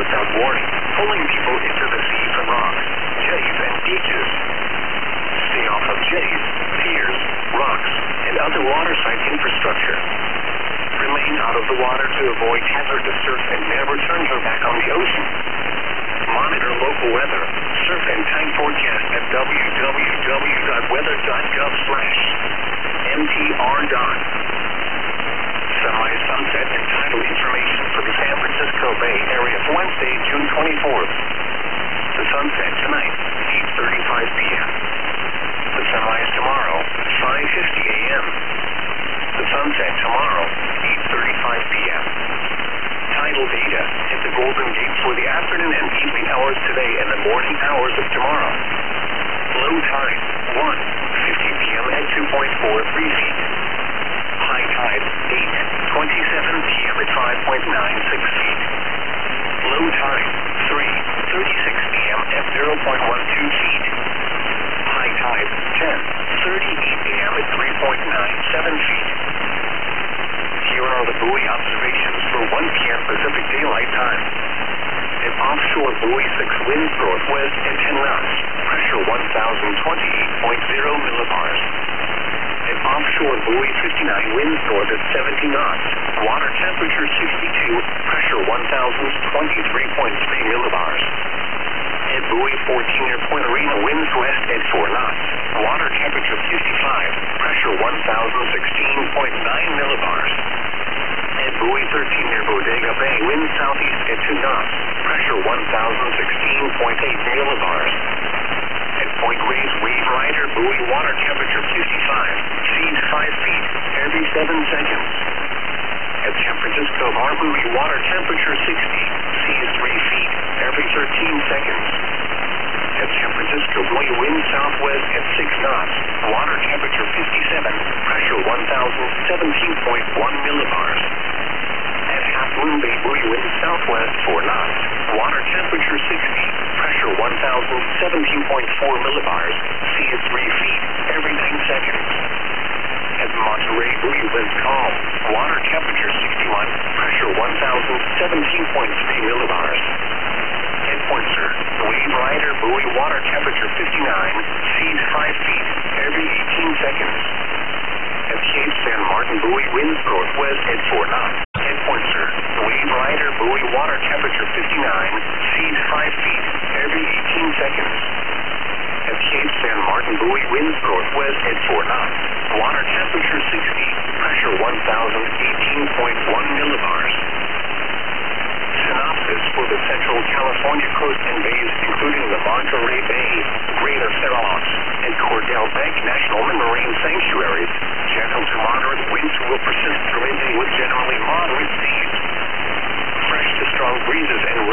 without warning, pulling people into the sea from rocks, jetties, and beaches. Stay off of jetties, piers, rocks, and other waterside infrastructure. Remain out of the water to avoid hazardous surf and never turn your back on the ocean. Monitor local weather, surf and time forecast at www.weather.gov/mtr. Sunrise, sunset, and tidal information for the San Francisco Bay Area for Wednesday, June 24th. The sunset tonight, 8:35 p.m. The sunrise tomorrow, 5:50 a.m. The sunset tomorrow, 8:35 p.m. Tidal data at the Golden Gate for the afternoon and evening hours today and the morning hours of tomorrow. Low tide, 1:50 p.m. at 2.43 feet. High tide, 8:27 p.m. at 5.96 feet. Low tide, 3:36 p.m. at 0.12 feet. High tide, 10:38 a.m. at 3.97 feet. Here are the buoy observations for 1 p.m. Pacific Daylight Time. An offshore buoy 6 winds northwest at 10 knots, pressure 1,028.0 millibars. An offshore buoy 59 winds north at 70 knots, water temperature 62, pressure 1,023.3 millibars. At buoy 14 near Point Arena, winds west at 4 knots, water temperature 55, pressure 1,016.9 millibars. At buoy 13 near Bodega Bay, wind southeast at 2 knots, pressure 1,016.8 millibars. At Point Reyes, Wave Rider, buoy water temperature 55, seas 5 feet every 7 seconds. At San Francisco Harbor, water temperature 60, seas 3 feet every 13 seconds. At San Francisco buoy, wind southwest at 6 knots, water temperature 57, pressure 1,017.1 millibars. At Half Moon Bay buoy, wind southwest 4 knots, water temperature 60, pressure 1,017.4 millibars, seas 3 feet every 9 seconds. At Monterey buoy, wind calm, water temperature 61, pressure 1,017.3 millibars. At Pointer, Wave Rider buoy, water temperature 59, seas 5 feet every 18 seconds. At Cape San Martin buoy, winds northwest at 4 knots. At Pointer, Wave Rider buoy, water temperature 59, seas 5 feet every 18 seconds. At Cape San Martin buoy, winds northwest at 4 knots, water temperature 60, pressure 1,018.1 millibars. Synopsis for the Central California coast and bays, including the Monterey Bay, Greater Fair Oaks, and Cordell Bank National Marine Sanctuaries. Gentle to moderate winds will persist through midday with generally moderate seas. Fresh to strong breezes and